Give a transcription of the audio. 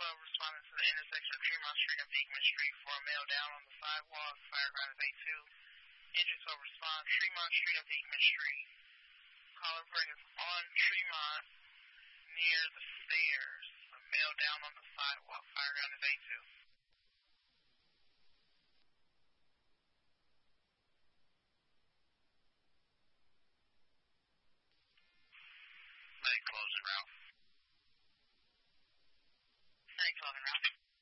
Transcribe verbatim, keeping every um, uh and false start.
twelve responding to the intersection of Tremont Street and Beekman Street for a male down on the sidewalk. Fire ground is A two. Engine twelve respond, Tremont Street and Beekman Street. Caller bring is on Tremont near the stairs. A male down on the sidewalk. Fire ground is A two. They close it route. They close it route.